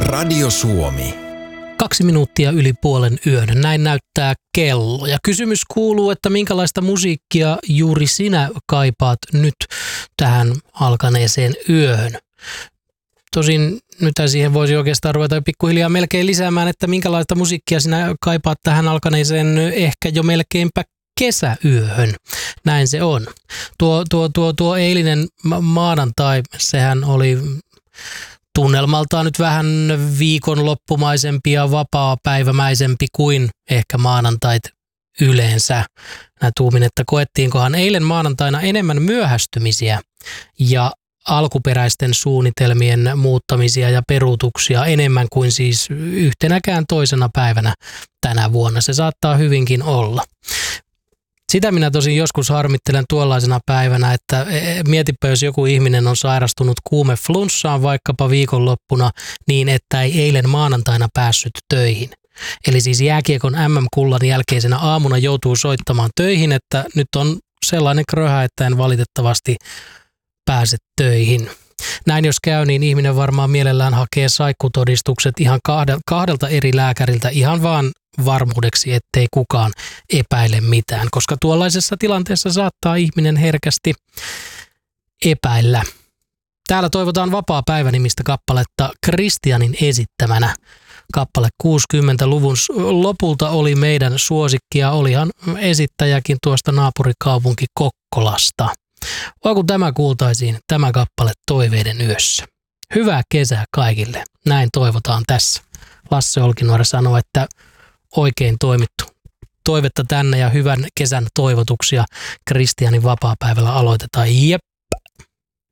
Radio Suomi. 2 minuuttia yli puolen yön. Näin näyttää kello. Ja kysymys kuuluu, että minkälaista musiikkia juuri sinä kaipaat nyt tähän alkaneeseen yöhön? Tosin nyt siihen voisi oikeastaan ruveta pikkuhiljaa melkein lisäämään, että minkälaista musiikkia sinä kaipaat tähän alkaneeseen ehkä jo melkeinpä kesäyöhön. Näin se on. Tuo eilinen maanantai, sehän oli tunnelmaltaan nyt vähän viikonloppumaisempi ja vapaapäivämäisempi kuin ehkä maanantait yleensä. Mä tuumin, että koettiinkohan eilen maanantaina enemmän myöhästymisiä ja alkuperäisten suunnitelmien muuttamisia ja peruutuksia enemmän kuin siis yhtenäkään toisena päivänä tänä vuonna. Se saattaa hyvinkin olla. Sitä minä tosin joskus harmittelen tuollaisena päivänä, että mietipä, jos joku ihminen on sairastunut kuumeflunssaan vaikkapa viikonloppuna niin, että ei eilen maanantaina päässyt töihin. Eli siis jääkiekon MM-kullan jälkeisenä aamuna joutuu soittamaan töihin, että nyt on sellainen kröhä, että en valitettavasti pääse töihin. Näin jos käy, niin ihminen varmaan mielellään hakee saikkutodistukset ihan kahdelta eri lääkäriltä ihan vaan varmuudeksi, ettei kukaan epäile mitään, koska tuollaisessa tilanteessa saattaa ihminen herkästi epäillä. Täällä toivotaan Vapaa-päivä-nimistä kappaletta Kristianin esittämänä. Kappale 60-luvun lopulta oli meidän suosikkia, olihan esittäjäkin tuosta naapurikaupunki Kokkolasta. Vai kun tämä kuultaisiin, tämä kappale toiveiden yössä. Hyvää kesää kaikille, näin toivotaan tässä. Lasse Olkinuora sanoi, että oikein toimittu. Toivetta tänne ja hyvän kesän toivotuksia Kristianin vapaapäivällä aloitetaan. Jep.